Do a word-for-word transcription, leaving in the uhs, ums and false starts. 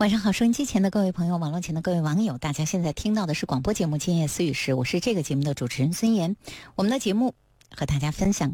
晚上好，收音机前的各位朋友，网络前的各位网友，大家现在听到的是广播节目《今夜思语时》，我是这个节目的主持人孙岩。我们的节目和大家分享